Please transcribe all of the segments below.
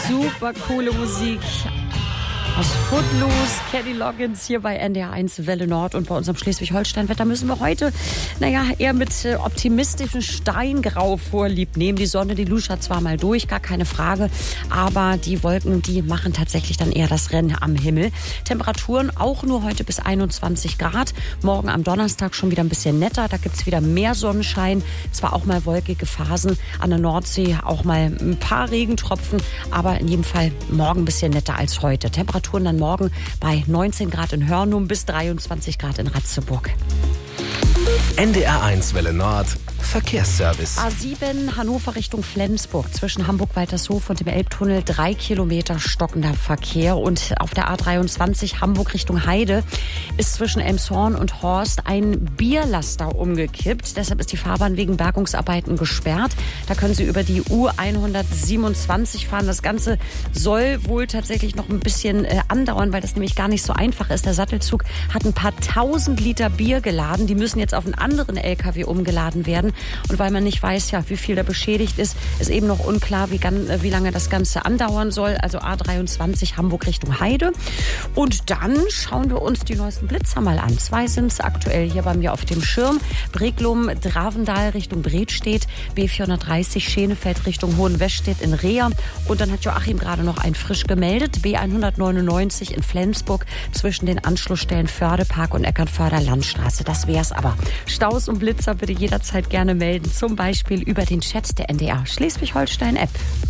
Super coole Musik aus Footloose, Kenny Loggins hier bei NDR 1 Welle Nord und bei unserem Schleswig-Holstein-Wetter müssen wir heute, eher mit optimistischem Steingrau vorlieb nehmen. Die Sonne, die luschert zwar mal durch, gar keine Frage, aber die Wolken, die machen tatsächlich dann eher das Rennen am Himmel. Temperaturen auch nur heute bis 21 Grad. Morgen am Donnerstag schon wieder ein bisschen netter, da gibt's wieder mehr Sonnenschein. Zwar auch mal wolkige Phasen an der Nordsee, auch mal ein paar Regentropfen, aber in jedem Fall morgen ein bisschen netter als heute. Temperaturen dann morgen bei 19 Grad in Hörnum bis 23 Grad in Ratzeburg. NDR 1 Welle Nord Verkehrsservice. A7 Hannover Richtung Flensburg zwischen Hamburg-Waltershof und dem Elbtunnel 3 Kilometer stockender Verkehr. Und auf der A23 Hamburg Richtung Heide ist zwischen Elmshorn und Horst ein Bierlaster umgekippt. Deshalb ist die Fahrbahn wegen Bergungsarbeiten gesperrt. Da können Sie über die U127 fahren. Das Ganze soll wohl tatsächlich noch ein bisschen andauern, weil das nämlich gar nicht so einfach ist. Der Sattelzug hat ein paar tausend Liter Bier geladen. Die müssen jetzt auf einen anderen LKW umgeladen werden. Und weil man nicht weiß, wie viel da beschädigt ist, ist eben noch unklar, wie lange das Ganze andauern soll. Also A23 Hamburg Richtung Heide. Und dann schauen wir uns die neuesten Blitzer mal an. 2 sind es aktuell hier bei mir auf dem Schirm. Breglum, Dravendal Richtung Bredstedt, B430 Schenefeld Richtung Hohenwestedt in Reher. Und dann hat Joachim gerade noch einen frisch gemeldet. B199 in Flensburg zwischen den Anschlussstellen Fördepark und Eckernförder Landstraße. Das wär's aber. Staus und Blitzer bitte jederzeit gerne melden, zum Beispiel über den Chat der NDR Schleswig-Holstein-App.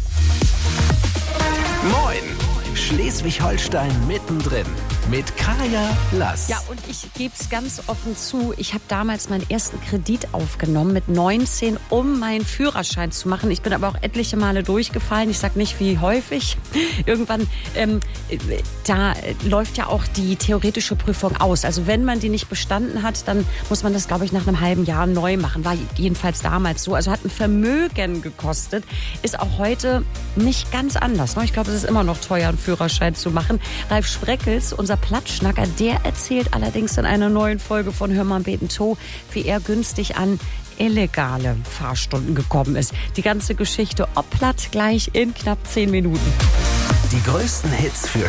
Moin! Schleswig-Holstein mittendrin mit Kaya Lass. Ja, und ich gebe es ganz offen zu, ich habe damals meinen ersten Kredit aufgenommen mit 19, um meinen Führerschein zu machen. Ich bin aber auch etliche Male durchgefallen. Ich sage nicht, wie häufig. Irgendwann, da läuft ja auch die theoretische Prüfung aus. Also wenn man die nicht bestanden hat, dann muss man das, glaube ich, nach einem halben Jahr neu machen. War jedenfalls damals so. Also hat ein Vermögen gekostet. Ist auch heute nicht ganz anders. Ich glaube, es ist immer noch teuer, einen Führerschein zu machen. Ralf Spreckels, unser Plattschnacker, der erzählt allerdings in einer neuen Folge von Hör mal beten to, wie er günstig an illegale Fahrstunden gekommen ist. Die ganze Geschichte ob platt gleich in knapp 10 Minuten. Die größten Hits für